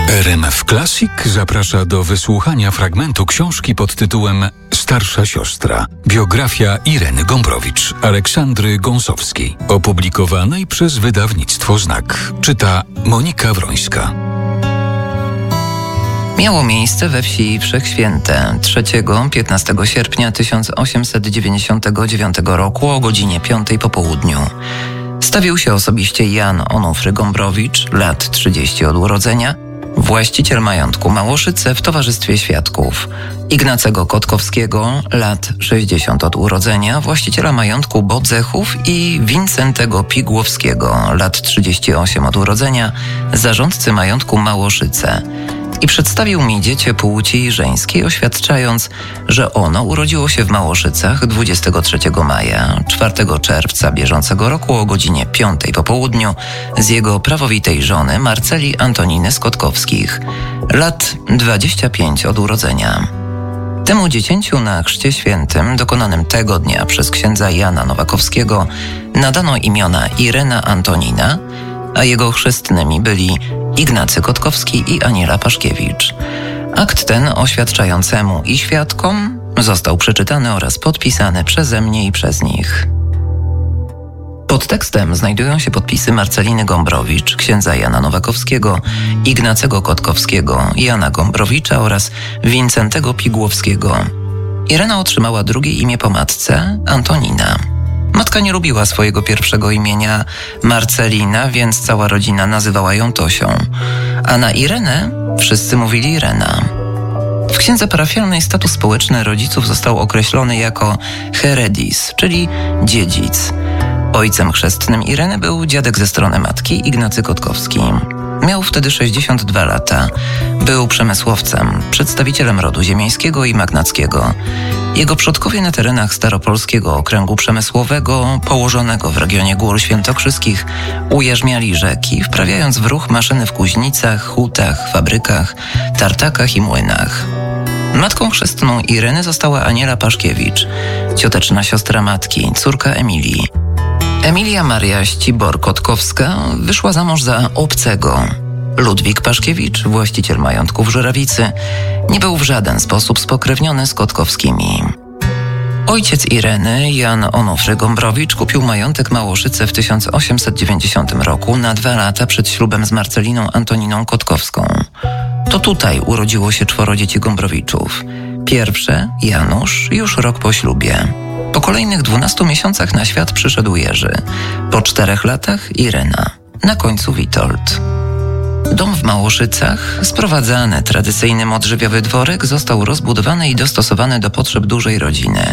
RMF Classic zaprasza do wysłuchania fragmentu książki pod tytułem Starsza siostra. Biografia Ireny Gombrowicz, Aleksandry Gąsowskiej, opublikowanej przez wydawnictwo Znak. Czyta Monika Wrońska. Miało miejsce we wsi Wszechświęte 3-15 sierpnia 1899 roku o godzinie 5 po południu. Stawił się osobiście Jan Onufry Gombrowicz, lat 30 od urodzenia, właściciel majątku Małoszyce w towarzystwie świadków, Ignacego Kotkowskiego, lat 60 od urodzenia, właściciela majątku Bodzechów i Wincentego Pigłowskiego, lat 38 od urodzenia, zarządcy majątku Małoszyce. I przedstawił mi dziecię płci żeńskiej, oświadczając, że ono urodziło się w Małoszycach 23 maja, 4 czerwca bieżącego roku o godzinie 5 po południu z jego prawowitej żony Marceli Antoniny z Kotkowskich, lat 25 od urodzenia. Temu dziecięciu na chrzcie świętym, dokonanym tego dnia przez księdza Jana Nowakowskiego, nadano imiona Irena Antonina, a jego chrzestnymi byli Ignacy Kotkowski i Aniela Paszkiewicz. Akt ten oświadczającemu i świadkom został przeczytany oraz podpisany przeze mnie i przez nich. Pod tekstem znajdują się podpisy Marceliny Gombrowicz, księdza Jana Nowakowskiego, Ignacego Kotkowskiego, Jana Gombrowicza oraz Wincentego Pigłowskiego. Irena otrzymała drugie imię po matce, Antonina. Matka nie lubiła swojego pierwszego imienia Marcelina, więc cała rodzina nazywała ją Tosią. A na Irenę wszyscy mówili Irena. W księdze parafialnej status społeczny rodziców został określony jako heredis, czyli dziedzic. Ojcem chrzestnym Ireny był dziadek ze strony matki, Ignacy Kotkowski. Miał wtedy 62 lata. Był przemysłowcem, przedstawicielem rodu ziemiańskiego i magnackiego. Jego przodkowie na terenach staropolskiego okręgu przemysłowego, położonego w regionie Gór Świętokrzyskich, ujarzmiali rzeki, wprawiając w ruch maszyny w kuźnicach, hutach, fabrykach, tartakach i młynach. Matką chrzestną Ireny została Aniela Paszkiewicz, cioteczna siostra matki, córka Emilii. Emilia Maria Ścibor-Kotkowska wyszła za mąż za obcego. Ludwik Paszkiewicz, właściciel majątku w Żurawicy, nie był w żaden sposób spokrewniony z Kotkowskimi. Ojciec Ireny, Jan Onufry Gombrowicz, kupił majątek Małoszyce w 1890 roku na 2 lata przed ślubem z Marceliną Antoniną Kotkowską. To tutaj urodziło się 4 dzieci Gombrowiczów. Pierwsze, Janusz, już rok po ślubie. Po kolejnych 12 miesiącach na świat przyszedł Jerzy. Po 4 latach Irena. Na końcu Witold. Dom w Małoszycach, sprowadzany tradycyjny odżywiowy dworek, został rozbudowany i dostosowany do potrzeb dużej rodziny.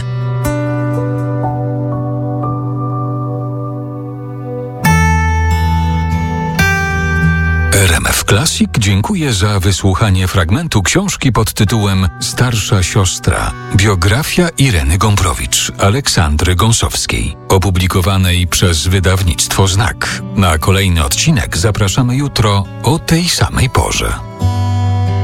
RMF Classic dziękuję za wysłuchanie fragmentu książki pod tytułem Starsza siostra. Biografia Ireny Gombrowicz, Aleksandry Gąsowskiej, opublikowanej przez wydawnictwo Znak. Na kolejny odcinek zapraszamy jutro o tej samej porze.